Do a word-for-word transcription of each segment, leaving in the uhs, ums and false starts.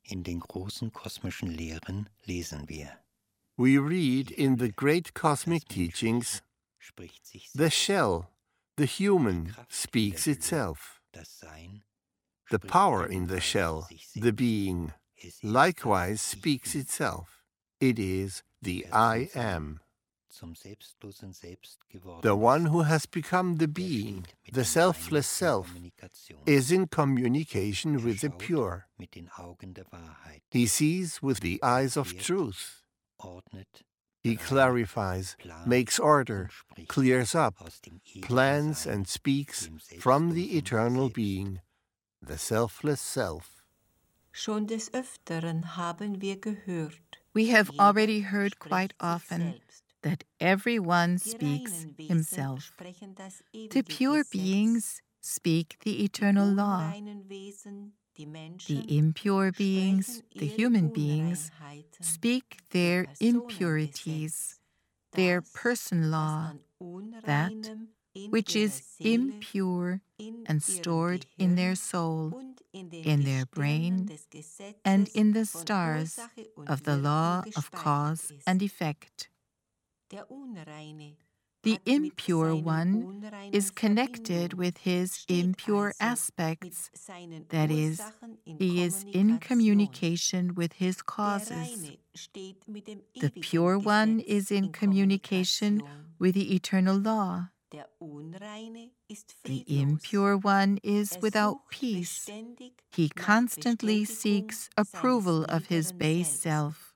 In den großen kosmischen Lehren lesen wir: We read in the great cosmic teachings, spricht sich the selbst. shell, the human, Kraft in speaks der Hülle, itself. das Sein, The spricht power in the ebenfalls shell, sich the selbst. being, Es ist likewise das Ich speaks Bin, itself. It is the der I zum Sein, am. zum selbstlosen Selbst geworden The one ist. who has become the Der being, steht mit the dem selfless Reinen in self, Kommunikation. is in communication Er with the schaut pure. mit den Augen der Wahrheit. He sees with the eyes of Erklärt, truth. ordnet, He reinigt, clarifies, plant makes order, und spricht clears up, aus dem ewigen plans Sein, and speaks dem from the selbstlosen eternal Selbst. being, the selfless self. Schon des Öfteren haben wir gehört. We have Jeder already heard quite spricht sich often selbst. that everyone Die speaks reinen Wesen himself. sprechen das The ewige pure Gesetz. beings speak the Die eternal law. unreinen Wesen, die The Menschen, impure beings, sprechen the ihre human beings, Unreinheiten, speak their impurities, their das, person was law, an that Unreinem in which ihrer is Seele, impure in and ihrem stored in their Gehirn soul, und in den in their Gestirnen brain, des Gesetzes and in the von stars Ursache und of the Wirkung law of gespeichert cause ist. and effect. Der Unreine The hat mit impure seinen one unreinen is connected Verbindungen, with his steht impure also aspects, mit seinen that is, Ursachen in he is in Kommunikation. communication with his Der causes. Reine steht mit dem The ewigen pure one Gesetz is in in communication Kommunikation. with the eternal law. Der Unreine ist The friedlos. impure one is Er without sucht peace. beständig He nach constantly Bestätigung seeks seines approval of his niederen base Selbst. self.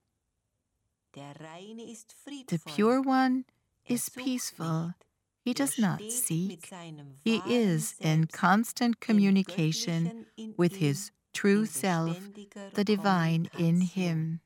Der Reine ist The friedvoll. pure one Er is sucht peaceful. nicht. He Er does not steht mit seek. seinem He wahren is in Selbst, constant dem communication Göttlichen in with ihm, his true in self, beständiger the divine in Kommunikation. him.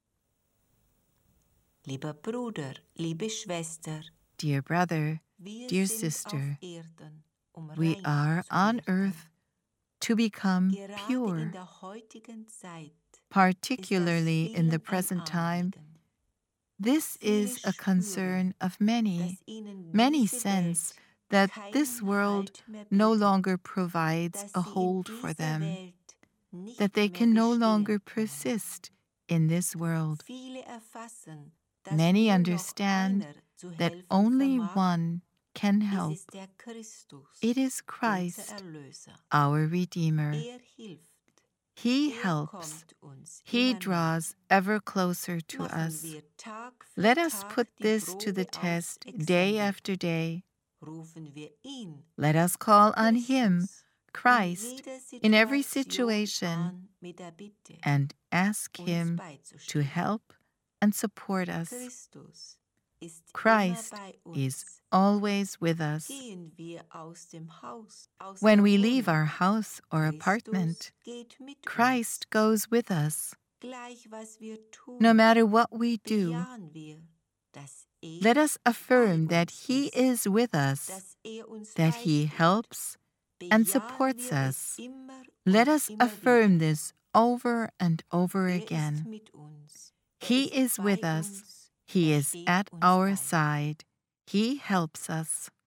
Lieber Bruder, liebe Schwester, Dear brother, wir dear sind sister, auf Erden, um we rein are zu on werden. earth to become Gerade in pure, der heutigen Zeit particularly ist das in the vielen ein present time. Anliegen. This is a concern of many. Dass ihnen Many diese sense Welt that keinen this world Halt mehr no bietet, longer provides dass a sie in hold for dieser them, Welt nicht that they mehr can no bestehen longer können. persist in this world. Viele erfassen, dass Many nur noch understand einer zu that helfen only vermag. one can Es help. ist der Christus, It is unser Christ, Erlöser. our Redeemer. Er hilft. He Er helps. kommt uns He immer draws näher. ever closer to Machen us. wir Tag für Let us Tag put die this to the Probe aufs test day Exempel. after day. Rufen wir ihn, Let us call on Him, Christus, Christ, in in jeder every Situation situation an mit der Bitte, and ask uns Him to beizustehen. help and support us. Christus ist immer Christ bei is uns. always with us. Gehen wir aus dem Haus, aus When der we leave Wohnung, our house or Christus apartment, geht mit Christ goes with us. uns. Gleich was wir tun, No matter what we do, bejahen wir, dass er let us affirm bei that uns He ist, is with us, dass er uns that He beisteht. helps and Bejahen supports wir es us. immer Let und us immer affirm wieder. this over and over Er ist again. mit uns. Er He ist is with bei us. uns. He Er is steht at uns our bei. side. He helps us.